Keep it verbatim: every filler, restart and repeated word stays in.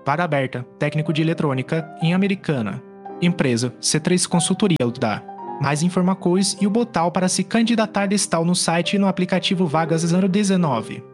Vaga aberta, técnico de eletrônica, em Americana. Empresa, C três Consultoria da. Mais informações e o botão para se candidatar está no site e no aplicativo Vagas zero dezenove.